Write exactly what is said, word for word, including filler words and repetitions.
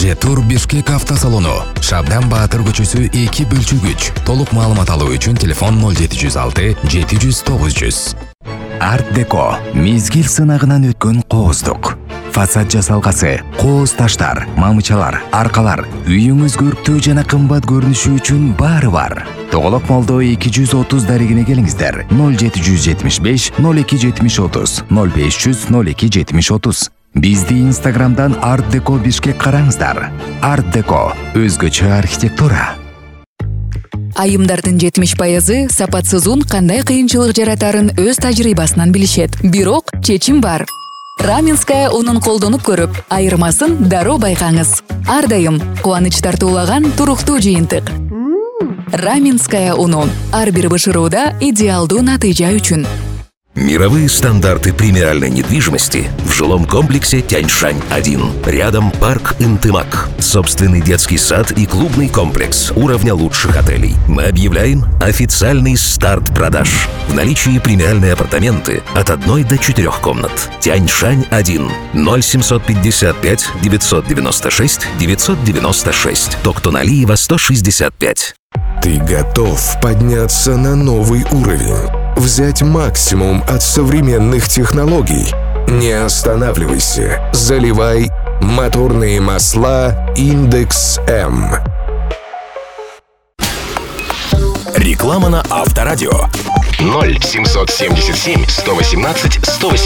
Жетур Бишкек автосалону. Шабдан Баатыр көчөсү эки бөлчүгүч. Толук маалымат алуу үчүн телефон ноль жети жүз алты жети жүз тогуз жүз. Арт Деко мезгил сынагынан өткөн кооздук. Фасад жасалгасы, кооз таштар, мамычалар, аркалар, үйүңүз көрктүү жана кымбат көрүнүшү үчүн баары бар. Тоголок молдо эки жүз отуз дарегине келиңиздер. ноль жети жүз жетимиш беш ноль эки жетимиш отуз, ноль беш жүз ноль эки жетимиш отуз. Бизди Инстаграмдан Арт Деко Бишкек караңыздар. Арт Деко өзгөчө архитектура. Айымдардын жетимиш пайызы сапатсыз кандай кыйынчылык жаратарын өз тажрыйбасынан билишет. Бирок чечим бар. Раменская унун колдонуп көрүп, айырмасын дароо байкаңыз. Ар дайым кубаныч тартуулаган туруктуу жыйынтык. Раменская уну ар бир бышырууда идеалдуу натыйжа үчүн. Мировые стандарты премиальной недвижимости в жилом комплексе Тяньшань один. Рядом парк Интымак, собственный детский сад и клубный комплекс уровня лучших отелей. Мы объявляем официальный старт продаж. В наличии премиальные апартаменты от одной до четырех комнат. Тяньшань один. ноль семьсот пятьдесят пять девятьсот девяносто шесть девятьсот девяносто шесть. Токтоналиева сто шестьдесят пять. Ты готов подняться на новый уровень? Взять максимум от современных технологий? Не останавливайся. Заливай моторные масла Индекс М. Реклама на Авторадио. ноль семьсот семьдесят семь сто восемнадцать сто восемнадцать.